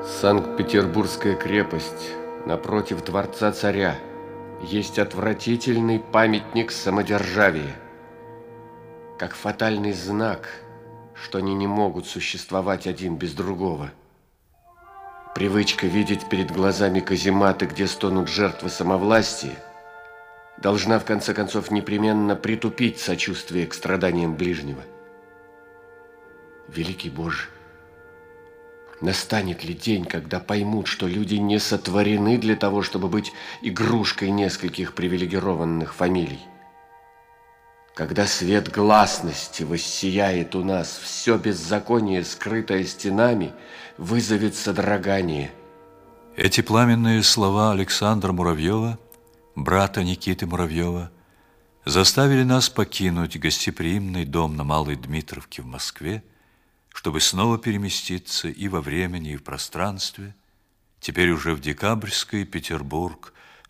Санкт-Петербургская крепость напротив дворца царя есть отвратительный памятник самодержавия, как фатальный знак, что они не могут существовать один без другого. Привычка видеть перед глазами казематы, где стонут жертвы самовластия, должна в конце концов непременно притупить сочувствие к страданиям ближнего. Великий Боже, настанет ли день, когда поймут, что люди не сотворены для того, чтобы быть игрушкой нескольких привилегированных фамилий? Когда свет гласности воссияет у нас, все беззаконие, скрытое стенами, вызовет содрогание. Эти пламенные слова Александра Муравьева, брата Никиты Муравьева, заставили нас покинуть гостеприимный дом на Малой Дмитровке в Москве, чтобы снова переместиться и во времени, и в пространстве, теперь уже в декабрьский Петербург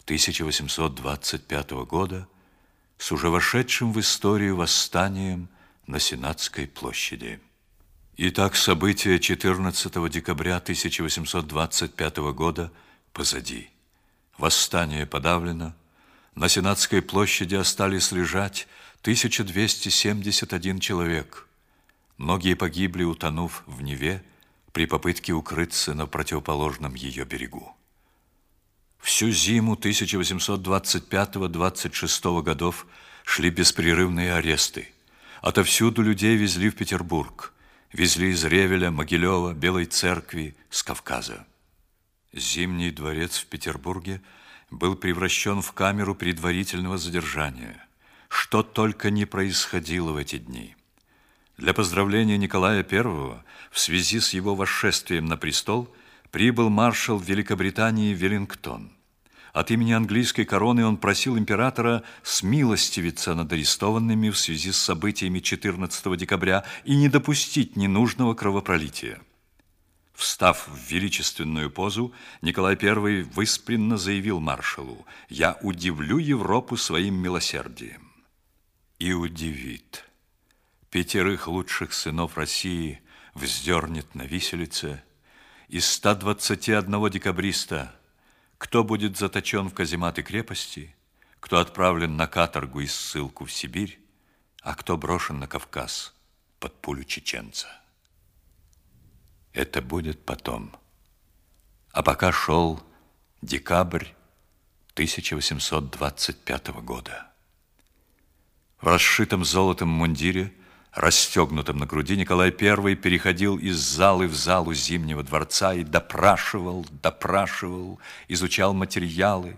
1825 года, с уже вошедшим в историю восстанием на Сенатской площади. Итак, события 14 декабря 1825 года позади. Восстание подавлено. На Сенатской площади остались лежать 1271 человек. Многие погибли, утонув в Неве при попытке укрыться на противоположном ее берегу. Всю зиму 1825-26 годов шли беспрерывные аресты. Отовсюду людей везли в Петербург. Везли из Ревеля, Могилева, Белой Церкви, с Кавказа. Зимний дворец в Петербурге был превращен в камеру предварительного задержания. Что только не происходило в эти дни. Для поздравления Николая I в связи с его восшествием на престол прибыл маршал Великобритании Веллингтон. От имени английской короны он просил императора смилостивиться над арестованными в связи с событиями 14 декабря и не допустить ненужного кровопролития. Встав в величественную позу, Николай I выспренно заявил маршалу: «Я удивлю Европу своим милосердием». И удивит. 5 лучших сынов России вздернет на виселице. Из 121 декабриста кто будет заточен в казематы крепости, кто отправлен на каторгу и ссылку в Сибирь, а кто брошен на Кавказ под пулю чеченца. Это будет потом. А пока шел декабрь 1825 года. В расшитом золотом мундире, расстегнутом на груди, Николай I переходил из залы в залу Зимнего дворца и допрашивал, изучал материалы.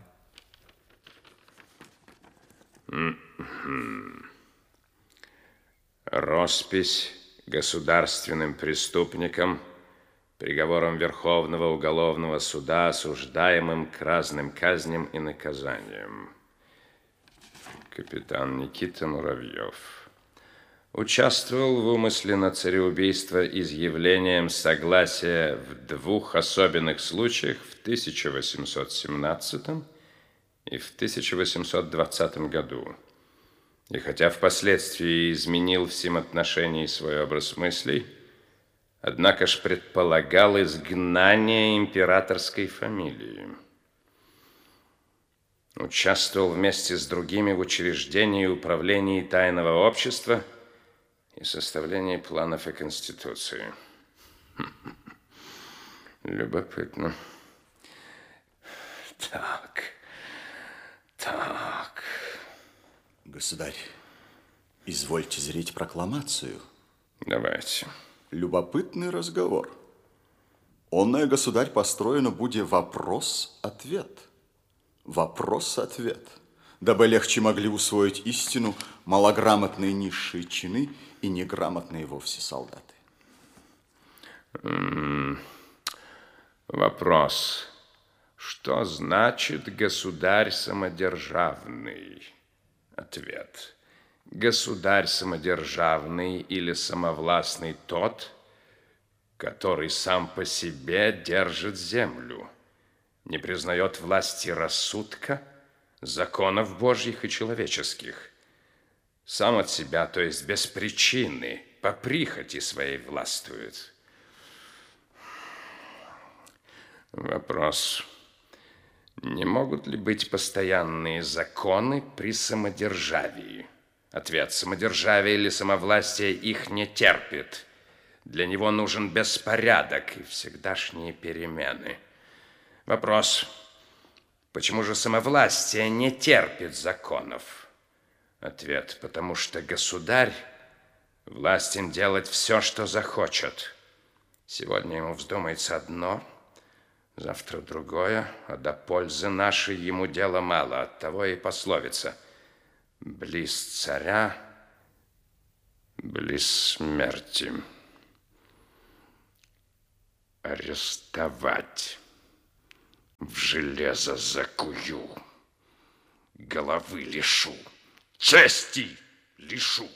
Роспись государственным преступникам, приговором Верховного уголовного суда, осуждаемым к разным казням и наказаниям. Капитан Никита Муравьев участвовал в умысле на цареубийство изъявлением согласия в 2 особенных случаях в 1817 и в 1820 году. И хотя впоследствии изменил в сем отношении свой образ мыслей, однако ж предполагал изгнание императорской фамилии. Участвовал вместе с другими в учреждении и управлении тайного общества и составлении планов и конституции. Любопытно. Так. Государь, извольте зрить прокламацию. Давайте. Любопытный разговор. Онное, государь, построено буде вопрос-ответ. Вопрос-ответ. Дабы легче могли усвоить истину малограмотные низшие чины и неграмотные вовсе солдаты. Вопрос. Что значит государь самодержавный? Ответ. Государь самодержавный или самовластный тот, который сам по себе держит землю, не признает власти рассудка, законов божьих и человеческих, сам от себя, то есть без причины, по прихоти своей властвует. Вопрос. Не могут ли быть постоянные законы при самодержавии? Ответ. Самодержавие или самовластие их не терпит. Для него нужен беспорядок и всегдашние перемены. Вопрос. Почему же самовластие не терпит законов? Ответ. Потому что государь властен делать все, что захочет. Сегодня ему вздумается одно, завтра другое, а до пользы нашей ему дела мало. Оттого и пословица: близ царя, близ смерти. Арестовать, в железо закую, головы лишу, чести лишу.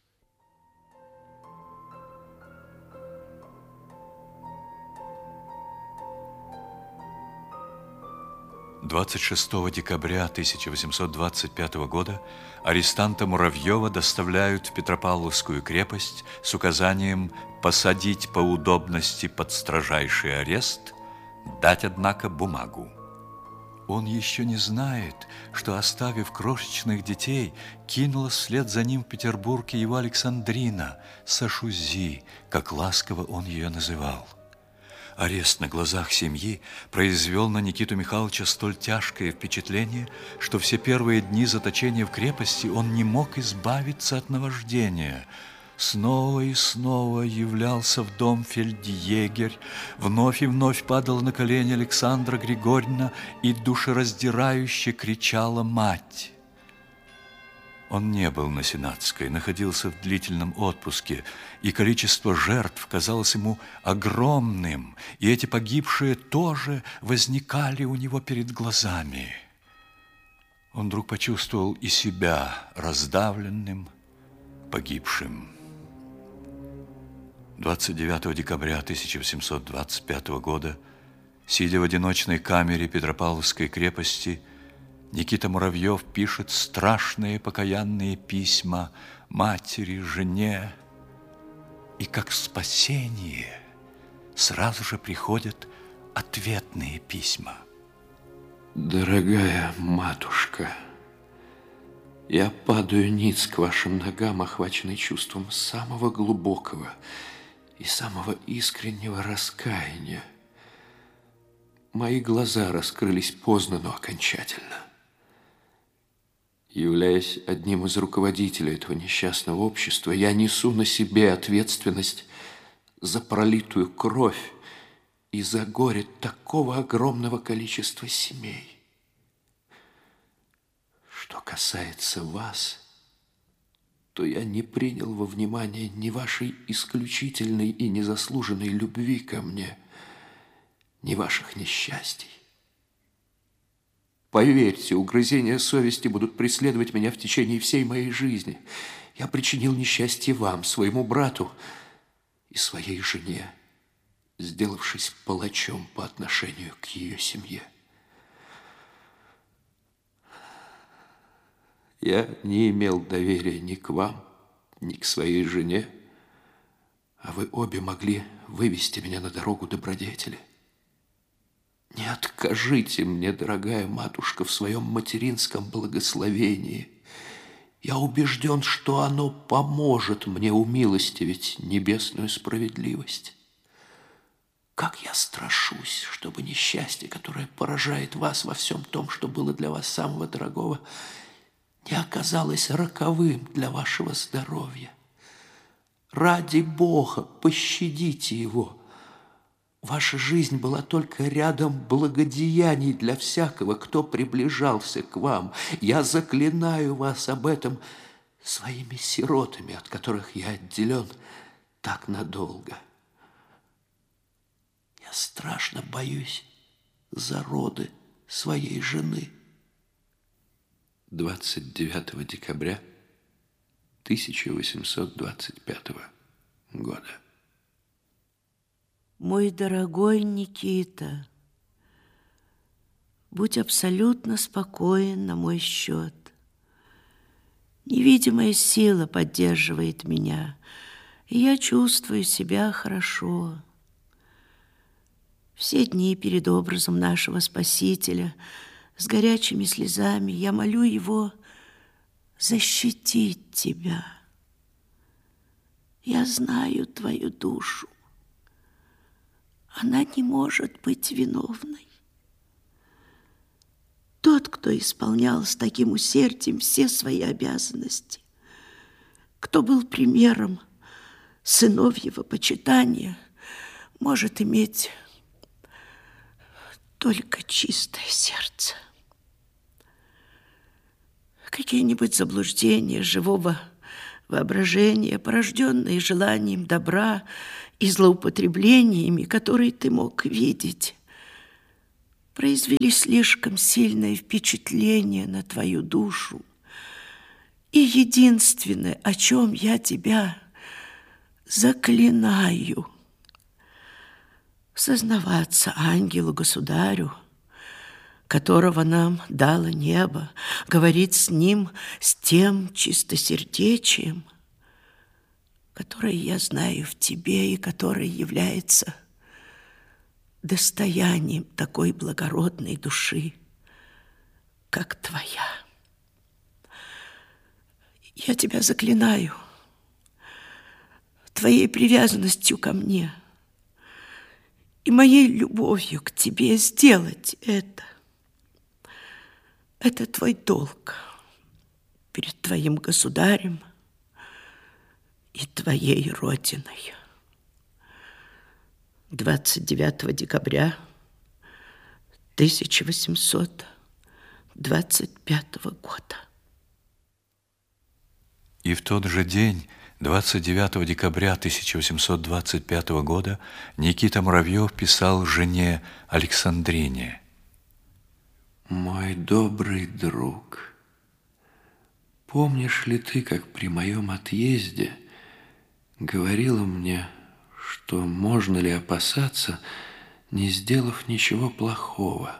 26 декабря 1825 года арестанта Муравьева доставляют в Петропавловскую крепость с указанием посадить по удобности под строжайший арест, дать, однако, бумагу. Он еще не знает, что, оставив крошечных детей, кинула вслед за ним в Петербурге его Александрина, Сашузи, как ласково он ее называл. Арест на глазах семьи произвел на Никиту Михайловича столь тяжкое впечатление, что все первые дни заточения в крепости он не мог избавиться от наваждения. Снова и снова являлся в дом фельдъегерь, вновь и вновь падала на колени Александра Григорьевна и душераздирающе кричала мать. Он не был на Сенатской, находился в длительном отпуске, и количество жертв казалось ему огромным, и эти погибшие тоже возникали у него перед глазами. Он вдруг почувствовал и себя раздавленным, погибшим. 29 декабря 1825 года, сидя в одиночной камере Петропавловской крепости, Никита Муравьев пишет страшные покаянные письма матери, жене, и как спасение сразу же приходят ответные письма. Дорогая матушка, я падаю ниц к вашим ногам, охваченный чувством самого глубокого и самого искреннего раскаяния. Мои глаза раскрылись поздно, но окончательно. Являясь одним из руководителей этого несчастного общества, я несу на себе ответственность за пролитую кровь и за горе такого огромного количества семей. Что касается вас, то я не принял во внимание ни вашей исключительной и незаслуженной любви ко мне, ни ваших несчастий. Поверьте, угрызения совести будут преследовать меня в течение всей моей жизни. Я причинил несчастье вам, своему брату и своей жене, сделавшись палачом по отношению к ее семье. Я не имел доверия ни к вам, ни к своей жене, а вы обе могли вывести меня на дорогу добродетели. Не откажите мне, дорогая матушка, в своем материнском благословении. Я убежден, что оно поможет мне умилостивить небесную справедливость. Как я страшусь, чтобы несчастье, которое поражает вас во всем том, что было для вас самого дорогого, не оказалось роковым для вашего здоровья. Ради Бога, пощадите его. Ваша жизнь была только рядом благодеяний для всякого, кто приближался к вам. Я заклинаю вас об этом своими сиротами, от которых я отделен так надолго. Я страшно боюсь за роды своей жены. 29 декабря 1825 года. Мой дорогой Никита, будь абсолютно спокоен на мой счет. Невидимая сила поддерживает меня, и я чувствую себя хорошо. Все дни перед образом нашего Спасителя с горячими слезами я молю Его защитить тебя. Я знаю твою душу. Она не может быть виновной. Тот, кто исполнял с таким усердием все свои обязанности, кто был примером сыновьего почитания, может иметь только чистое сердце. Какие-нибудь заблуждения живого воображения, порожденные желанием добра и злоупотреблениями, которые ты мог видеть, произвели слишком сильное впечатление на твою душу. И единственное, о чем я тебя заклинаю, сознаваться ангелу-государю, которого нам дало небо, говорить с ним с тем чистосердечием, которое я знаю в тебе и которое является достоянием такой благородной души, как твоя. Я тебя заклинаю твоей привязанностью ко мне и моей любовью к тебе сделать это. Это твой долг перед твоим государем и твоей родиной. 29 декабря 1825 года. И в тот же день, 29 декабря 1825 года, Никита Муравьев писал жене Александрине: «Мой добрый друг, помнишь ли ты, как при моем отъезде говорила мне, что можно ли опасаться, не сделав ничего плохого?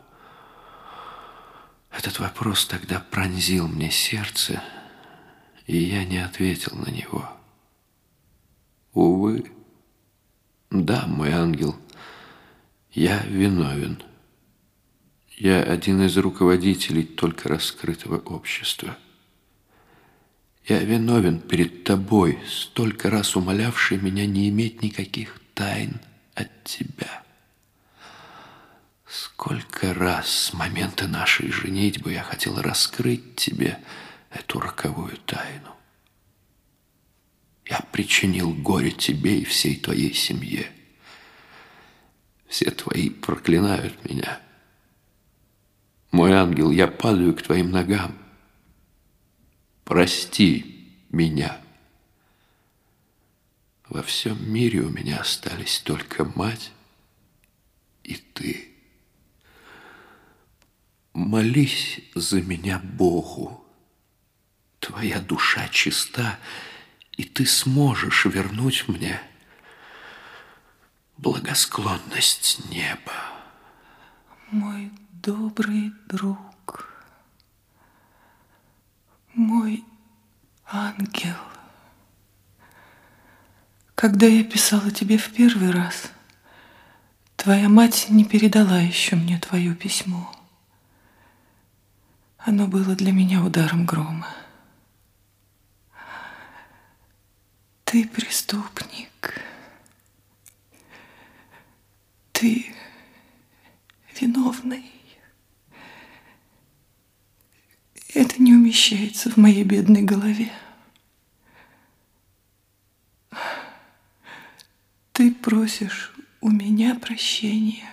Этот вопрос тогда пронзил мне сердце, и я не ответил на него. Увы, да, мой ангел, я виновен. Я один из руководителей только раскрытого общества. Я виновен перед тобой, столько раз умолявший меня не иметь никаких тайн от тебя. Сколько раз с момента нашей женитьбы я хотел раскрыть тебе эту роковую тайну. Я причинил горе тебе и всей твоей семье. Все твои проклинают меня. Мой ангел, я падаю к твоим ногам. Прости меня. Во всем мире у меня остались только мать и ты. Молись за меня Богу. Твоя душа чиста, и ты сможешь вернуть мне благосклонность неба. Мой добрый друг, мой ангел, когда я писала тебе в первый раз, твоя мать не передала еще мне твое письмо. Оно было для меня ударом грома. Ты преступник. Ты виновный. Это не умещается в моей бедной голове. Ты просишь у меня прощения.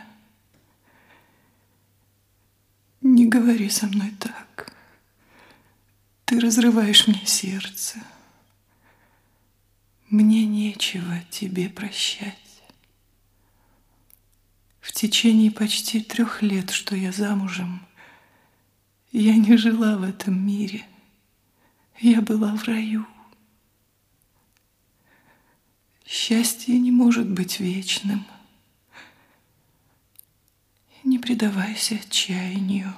Не говори со мной так. Ты разрываешь мне сердце. Мне нечего тебе прощать. В течение почти 3 лет, что я замужем, я не жила в этом мире. Я была в раю. Счастье не может быть вечным. Не предавайся отчаянию.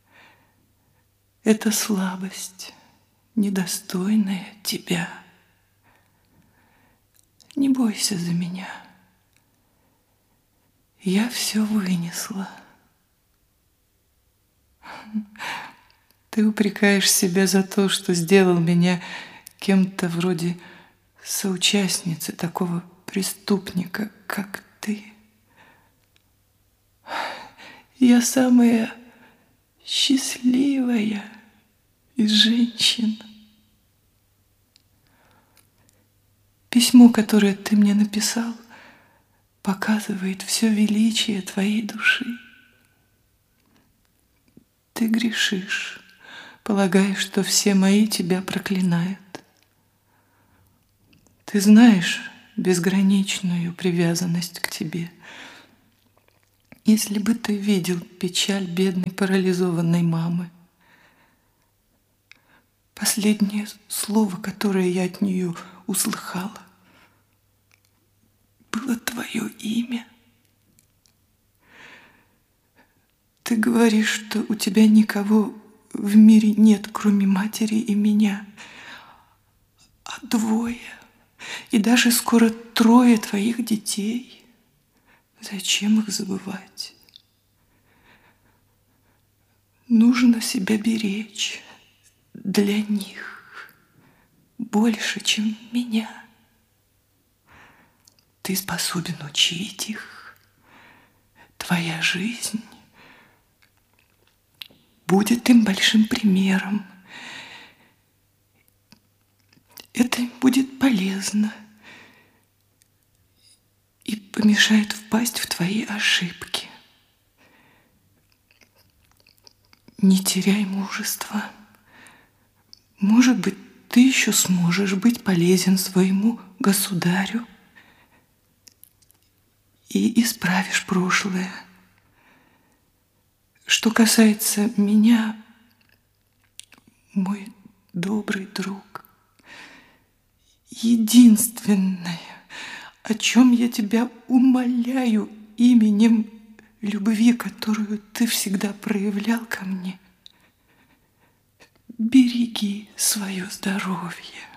Это слабость, недостойная тебя. Не бойся за меня. Я все вынесла. Ты упрекаешь себя за то, что сделал меня кем-то вроде соучастницы такого преступника, как ты. Я самая счастливая из женщин. Письмо, которое ты мне написал, показывает все величие твоей души. Ты грешишь, полагая, что все мои тебя проклинают. Ты знаешь безграничную привязанность к тебе. Если бы ты видел печаль бедной парализованной мамы, последнее слово, которое я от нее услыхала, было твое имя. Ты говоришь, что у тебя никого в мире нет, кроме матери и меня, а двое, и даже скоро 3 твоих детей. Зачем их забывать? Нужно себя беречь для них больше, чем меня. Ты способен учить их. Твоя жизнь будет им большим примером. Это им будет полезно и помешает впасть в твои ошибки. Не теряй мужества. Может быть, ты еще сможешь быть полезен своему государю и исправишь прошлое. Что касается меня, мой добрый друг, единственное, о чем я тебя умоляю именем любви, которую ты всегда проявлял ко мне, береги свое здоровье.